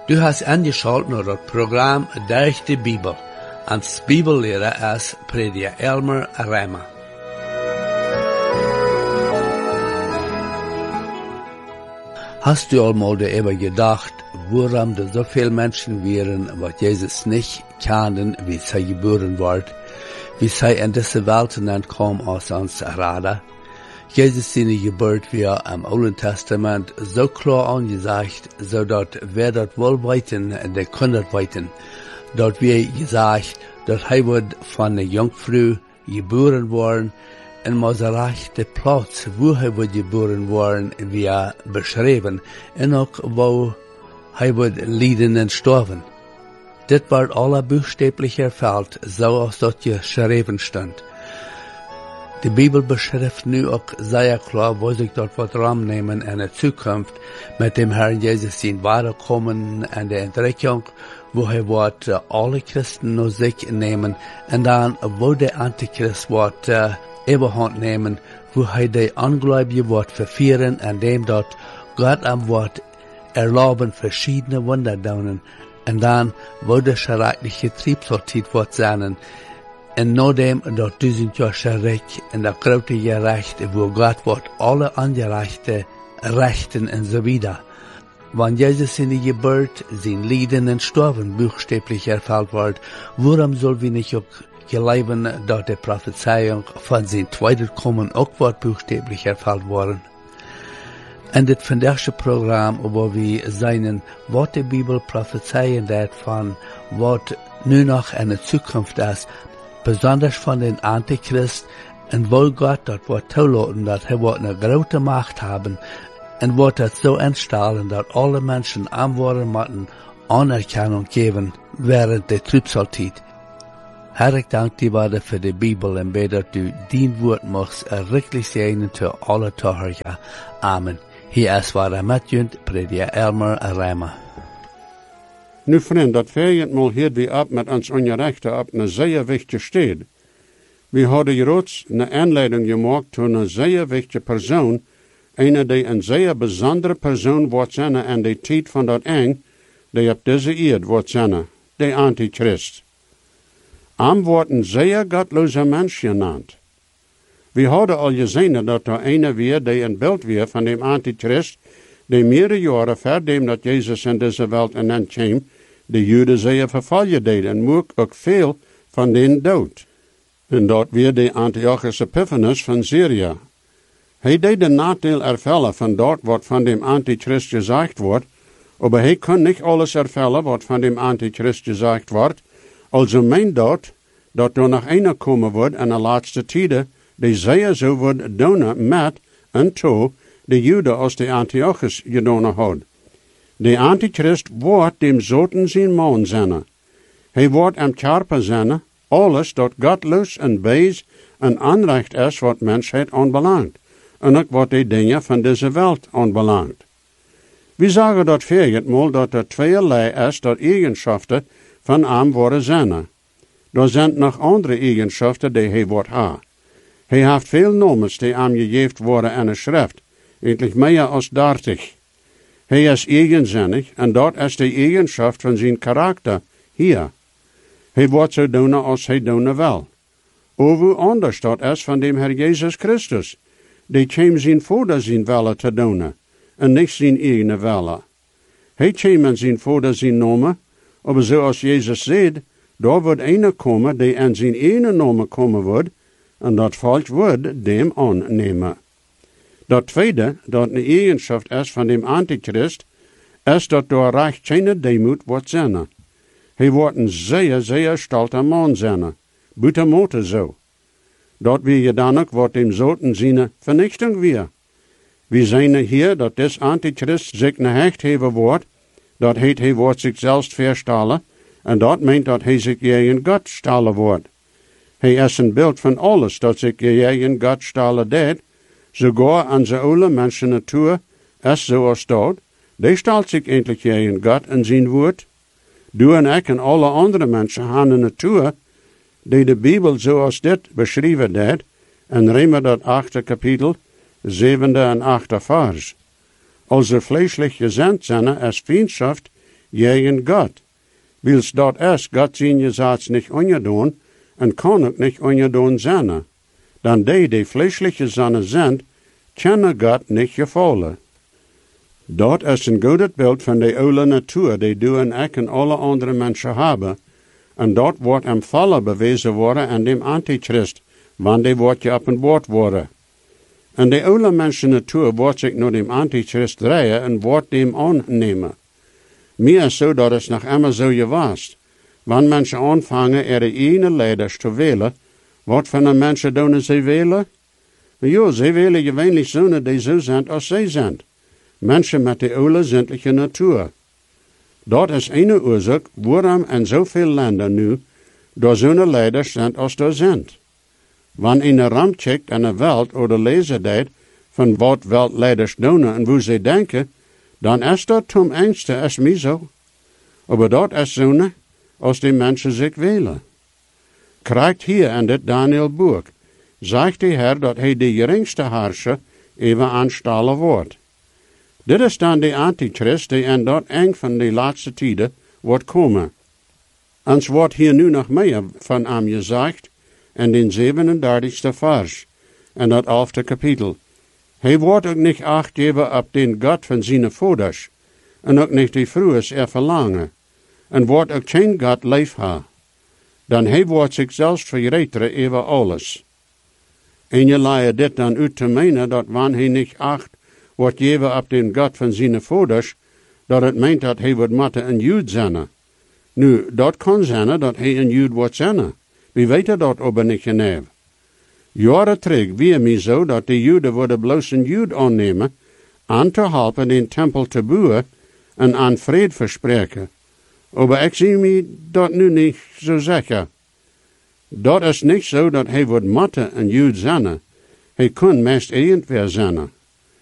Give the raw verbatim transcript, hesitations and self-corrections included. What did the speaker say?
Du hast angeschaltet naar het programma Durch die Bibel. Als Bibellehrer ist Prediger Elmer Reimer. Hast du einmal darüber gedacht, warum da so viele Menschen wären, was Jesus nicht kannten, wie sie geboren wird, wie sie in diese Welt entkommen aus uns Rada? Jesus seine Geburt wird im Alten Testament so klar angesagt, so dass wer das wohl weiten, der kann das weiten. Dort wird gesagt, dass er wird von der Jungfrau geboren worden, en maar de rechte plaats wo hij wordt geboren worden, weer beschreven, en ook wo hij wordt lijden en sterven. Dit wordt alle buchstäblich erfüllt, zoals dat geschreven stond. De Bibel beschrijft nu ook sehr klar, wo sich dort wat ramnemen in de Zukunft met dem Herrn Jesus zijn Wiederkommen en de Entdeckung, wo hij wordt uh, alle Christen naar zich nemen, en dan wo de Antichrist wordt uh, überhand nemen, wo hij de Ungläubige wordt verführen, en dem dat Gott am wordt erlauben verschiedene Wunderdaunen, en dan wo de schreckliche Triebsoltit wordt zijn, en nadem dat duizendjarige Rijk en dat grote gerecht, wo Gott wordt alle Angerechte rechten en so wieder. Wann Jesus in die Geburt, sein Leiden und Sterben buchstäblich erfüllt wird, warum soll wir nicht auch glauben, dass die Prophezeiung von sein zweites Kommen auch wird buchstäblich erfüllt worden? In das vandaagse Programm, wo wir seinen, was die Bibel prophezeien wird von, was nur noch in der Zukunft ist, besonders von den Antichrist, und wo Gott dort wird zulassen, dass er wird eine große Macht haben, und wird das so einstellen, dass alle Menschen Antworten müssen Anerkennung geben während der Trübsalzeit. Herr, ich danke dir weiter für die Bibel und bete, dass du dein Wort machst, wirklich segnen zu alle Zuhörer. Amen. Hier ist weiter Matjünd, Prediger Elmer Reimer. Nu vriend, dat vijand mal hier wie ab met ons ongerechte op een zeer wichtige stad. We hadden reeds een aanleiding gemaakt tot een zeer wichtige persoon, een die een zeer bijzondere persoon wordt zijn in de tijd van dat eng, die op deze eerd wordt zijn, de Antichrist. Am wordt een zeer gottloze mens genaamd. We hadden al gezien dat er een weer die een beeld weer van de Antichrist, die meerdere jaren verdem dat Jezus in deze wereld en dan kwam, de Joden zeer vervolgen deed en moek ook veel van den dood. En dat weer de Antiochus Epiphanes van Syrië. Hij deed de nadeel ervellen van dat wat van dem Antichrist gezegd wordt, maar hij kon niet alles ervellen wat van dem Antichrist gezegd wordt, also meint dat, dat er nog een komen wordt in de laatste tijden, die zeer zo wordt doen met en toe de Joden als de Antiochus gedaan had. De Antichrist wordt dem zoten zijn man zijn. Hij wordt am Körper zijn, alles dat gottloos en bees en onrecht is wat mensheid aanbelangt, en ook wat de dingen van deze wereld aanbelangt. We zeggen dat viermal dat er tweeërlei is dat eigenschappen van hem worden zijn. Er zijn nog andere eigenschappen die hij wordt ha. Hij heeft veel noemens die hem gegeven worden in de schrift, eigenlijk meer als dertig. Hij is eigenzinnig en dat is de eigenschap van zijn karakter hier. Hij wordt zo doen als hij doen wil. Hoe anders dat is van dem Herr Jezus Christus, die kwam zijn vader zijn willen te doen, en niet zijn eigen willen. Hij kwam in zijn vader zijn naam, maar zoals Jezus zegt, daar wordt een komen die in zijn eigen naam komen wordt, en dat volk wordt dem aannemen. Dat tweede, dat een eigenschap is van dem Antichrist, is dat door recht geen demoed wordt zijn. Hij wordt een zeer, zeer stolte man zijn, buitenmote zo. Dat wil je dan ook wat dem zoten zijn vernichting weer. We zijn hier dat des Antichrist zich een hecht hebben wordt, dat heet hij wordt zichzelf verstellen, en dat meent dat hij zich tegen God stellen wordt. Hij is een beeld van alles dat zich tegen God stellen deed, sogar aan zijn oude mensen natuur is zoals dat, die stelt zich eindelijk tegen God en zijn woord. Du en ik en alle andere mensen hebben een natuur, die de Bijbel zoals dit beschreven deed, en Römer dat achte kapitel, zevende en achte vers. Als er vleeselijk gezind zijn, is vriendschaft gegen Gott. Wils dort erst Gott zijn Gesetz nicht ongedaan en kan ook nicht ongedaan zijn. Dan die, die vleeselijke zonne zijn, kennen Gott nicht gevallen. Dat is een goed beeld van de oude natuur die du en ik en alle andere mensen hebben. En dat wordt hem vallen bewezen worden aan dem Antichrist, wanneer die wordt je op een woord worden. En de oude mensen natuur wordt zich naar dem Antichrist draaien en wordt dem aannemen. Meer is zo dat het nog immer zo geweest. Wanneer mensen aanvangen er de ene leiders te wählen, wat van de mensen doen ze wählen? Ja, ze wählen gewöhnlich zonen die zo zijn als zij zijn. Mensen met de oude zindelijke natuur. Dat is een oorzaak waarom in zoveel landen nu door zo'n leiders zijn als er zijn. Wanneer een ramp checkt aan de wereld oder lezen deed van wat wereldleiders doen en hoe ze denken, dan is dat tom engste als mij zo. Maar dat is zo'n als die mensen zich willen. Krijgt hier in dit Daniel boek, zegt de Heer dat hij de geringste harscher even aanstellen wordt. Dit is dan de Antichrist die in dat eng van de laatste tijden wordt komen. Ons wordt hier nu nog meer van hem gezegd in den zevenendertigste vers, in dat elfde kapitel. Hij wordt ook niet acht geven op den God van zijn vaders, en ook niet die vroegers er verlangen, en wordt ook geen God lief ha. Dan hij wordt zichzelf verreteren over alles. En je leidt dit dan uit te menen dat wanneer hij niet acht wordt geven op den God van zijn vaders, dat het meent dat hij wordt moeten een Jood zijn. Nu, dat kan zijn dat hij een Jood wordt zijn. Wie weet dat aber niet genau. Jaren terug weer mij zo dat de Joden worden bloos een Jood aannemen, aan te helpen den tempel te bouwen en aan vrede verspreken. Maar ik zie mij dat nu niet zo zeker. Dat is niet zo dat hij wordt moeten een Jood zijn. Hij kan meest irgendwer zijn.